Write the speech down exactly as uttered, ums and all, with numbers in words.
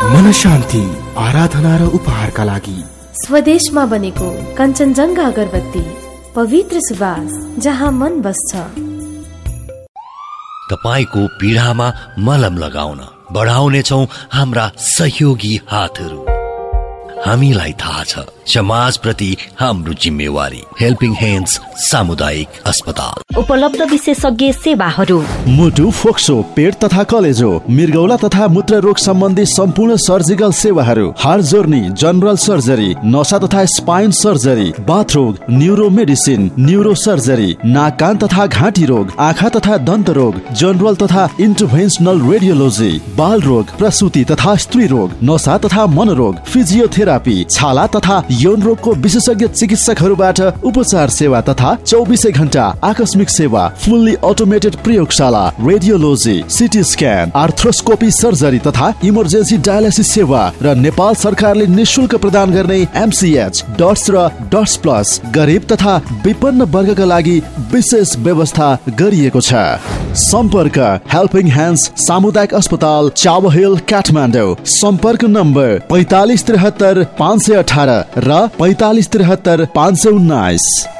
मन शान्ति, आराधना र उपहारका लागि स्वदेशमा बनेको कञ्चनजङ्घा अगरबत्ती, पवित्र सुवास जहाँ मन बस्छ। तपाईको पीडामा मलम लगाउन बढाउनेछौं हाम्रा सहयोगी हातहरू। हामीलाई थाहा छ समाजप्रति हाम्रो जिम्मेवारी। हेल्पिङ ह्यान्ड्स सामुदायिक अस्पताल। उपलब्ध विशेषज्ञ सेवाहरू मुटु, फोक्सो, पेट तथा कलेजो, मृगौला तथा मूत्र रोग सम्बन्धी सम्पूर्ण सर्जिकल सेवाहरू, हार्ट जोर्नी, जनरल सर्जरी, नसा तथा spine surgery, बाथरोग, neuro medicine, neuro surgery, नाक कान तथा घाँटी रोग, आँखा तथा दन्त रोग, जनरल तथा इन्टरभेन्सनल रेडियोलोजी, बाल रोग, प्रसूति तथा स्त्री रोग, नसा तथा मनोरोग, फिजियोथेरापी, छाला तथा यौन रोगको विशेषज्ञ चिकित्सकहरूबाट उपचार सेवा तथा चौबिसै घण्टा आकस्मिक सेवा, फुल्ली अटोमेटेड प्रयोगशाला, radiology, CT scan, arthroscopy surgery तथा इमर्जेन्सी डायलिसिस सेवा र नेपाल सरकारले निशुल्क प्रदान गर्ने एमसीएच, डट्स र डट्स प्लस गरिब तथा विपन्न वर्गका लागि विशेष व्यवस्था गरिएको छ। सम्पर्क हेल्पिङ ह्यान्ड्स सामुदायिक अस्पताल, चावहिल, काठमाडौँ। सम्पर्क नम्बर पैतालिस त्रिहत्तर पाँच सय अठार र पैतालिस त्रिहत्तर पाँच सय उन्नाइस।